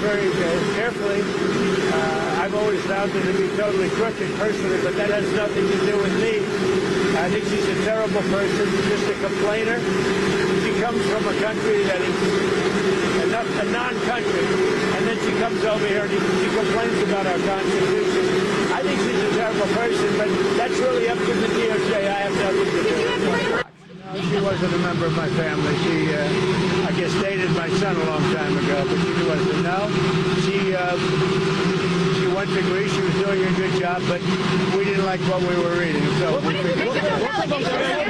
very carefully. I've always found her to be totally crooked personally, but that has nothing to do with me. I think she's a terrible person, just a complainer. She comes from a country that is a non-country, and then she comes over here and she complains about our Constitution. I think she's a terrible person, but that's really up to the DOJ. I have nothing to do with it. No, she wasn't a member of my family. She, I guess, dated my son a long time ago, but she wasn't. No, she went to Greece. She was doing a good job, but we didn't like what we were reading. So what do you think of those allegations?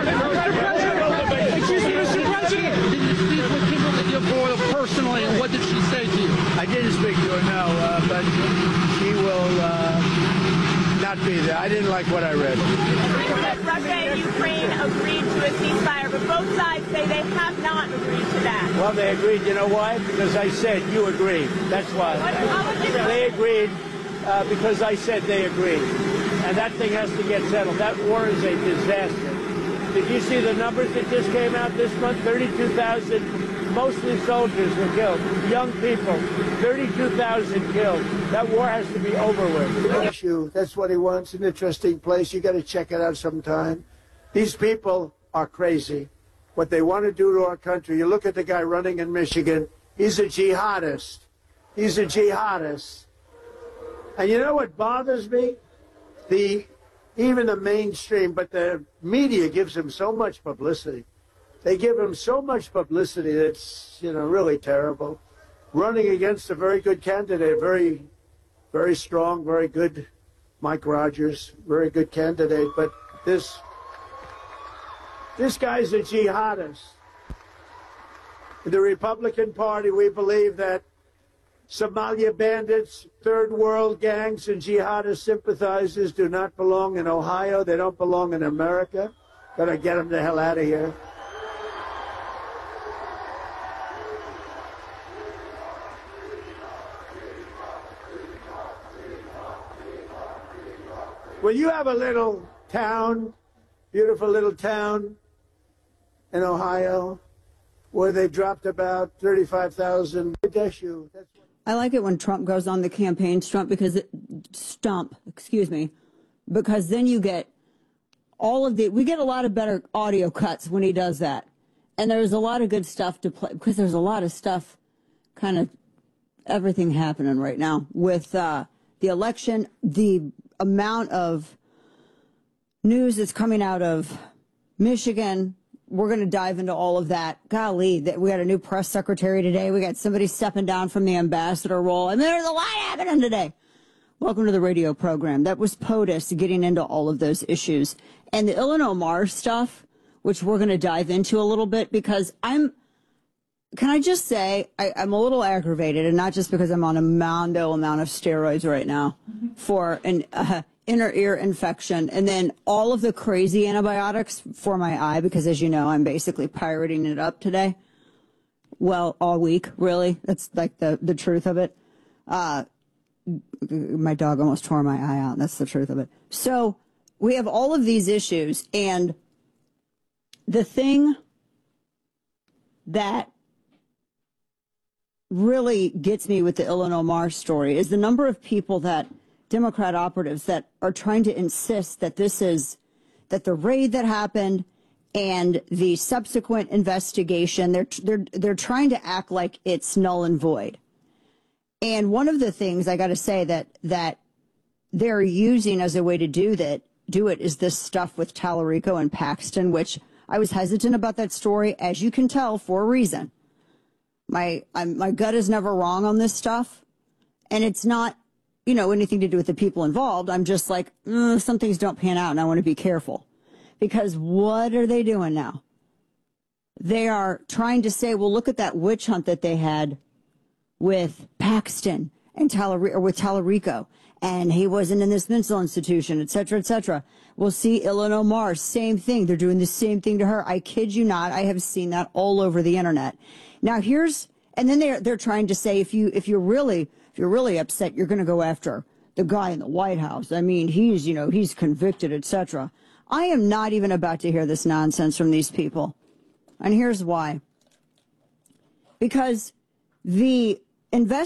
Excuse me, Mr. President. Did you speak with Kimberly Guilfoyle personally, and what did she say to you? I didn't speak to her, no, but she will not be there. I didn't like what I read. Russia and Ukraine agreed to a ceasefire, but both sides say they have not agreed to that. Well, they agreed. You know why? Because I said you agreed. That's why. They agreed because I said they agreed. And that thing has to get settled. That war is a disaster. Did you see the numbers that just came out this month? 32,000, mostly soldiers were killed. Young people, 32,000 killed. That war has to be over with. That's what he wants, an interesting place. You got to check it out sometime. These people are crazy. What they want to do to our country. You look at the guy running in Michigan. He's a jihadist. He's a jihadist. And you know what bothers me? Even the mainstream, but the media gives him so much publicity. They give him so much publicity that's, really terrible. Running against a very good candidate, very, very strong, very good, Mike Rogers, very good candidate. But this guy's a jihadist. In the Republican Party, we believe that Somalia bandits, third world gangs, and jihadist sympathizers do not belong in Ohio. They don't belong in America. Gotta get them the hell out of here. Well, you have a little town, beautiful little town in Ohio, where they dropped about 35,000. I like it when Trump goes on the campaign because then you get we get a lot of better audio cuts when he does that. And there's a lot of good stuff to play because there's a lot of stuff, kind of everything happening right now with the election, the amount of news that's coming out of Michigan. We're going to dive into all of that. Golly, we got a new press secretary today. We got somebody stepping down from the ambassador role. And there's a lot happening today. Welcome to the radio program. That was POTUS getting into all of those issues. And the Illinois Mars stuff, which we're going to dive into a little bit, because can I just say, I'm a little aggravated, and not just because I'm on a mondo amount of steroids right now for an inner ear infection, and then all of the crazy antibiotics for my eye, because as you know, I'm basically pirating it up today. Well, all week, really. That's like the truth of it. My dog almost tore my eye out. That's the truth of it. So we have all of these issues, and the thing that really gets me with the Illinois Mars story is the number of people Democrat operatives that are trying to insist that that the raid that happened and the subsequent investigation, they're trying to act like it's null and void. And one of the things I got to say that they're using as a way to do it is this stuff with Tallarico and Paxton, which I was hesitant about that story, as you can tell, for a reason. My gut is never wrong on this stuff, and it's not anything to do with the people involved. I'm just like, some things don't pan out, and I want to be careful. Because what are they doing now? They are trying to say, well, look at that witch hunt that they had with Paxton and with Tallarico, and he wasn't in this mental institution, et cetera, et cetera. We'll see Illinois Mars, same thing. They're doing the same thing to her. I kid you not. I have seen that all over the internet. Now and then they're trying to say, if you're really upset, you're going to go after the guy in the White House. I mean, he's convicted, etc. I am not even about to hear this nonsense from these people. And here's why. Because the